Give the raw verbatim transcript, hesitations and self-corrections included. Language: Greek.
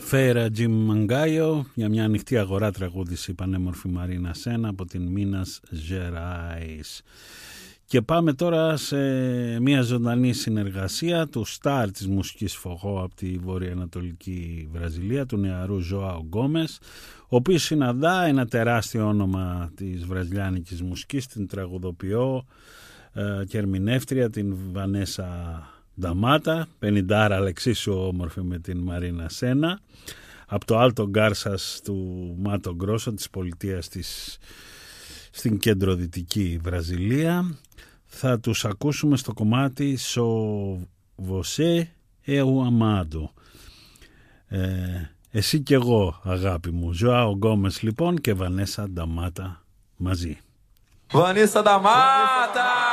Φέρα Τζιμ Μαγκάιο, για μια ανοιχτή αγορά τραγούδησε η πανέμορφη Μαρίνα Σένα από την Μίνας Γεράης. Και πάμε τώρα σε μια ζωντανή συνεργασία του στάρ της μουσικής Φωγό από τη βορειοανατολική Βραζιλία, του νεαρού Ζωάο Γκόμες, ο οποίος συναντά ένα τεράστιο όνομα της βραζιλιάνικης μουσικής, την τραγουδοποιό ε, και ερμηνεύτρια, την Βανέσα Νταμάτα, πενηντάρα αλλά εξίσου όμορφη με την Μαρίνα Σένα, από το Άλτο Γκάρσας του Μάτο Γκρόσο της πολιτείας της στην κεντροδυτική Βραζιλία. Θα τους ακούσουμε στο κομμάτι «So você é o amado». Ε, εσύ και εγώ, αγάπη μου. Ζωάο Γκόμες λοιπόν και Βανέσα Νταμάτα μαζί. Vanessa da Mata!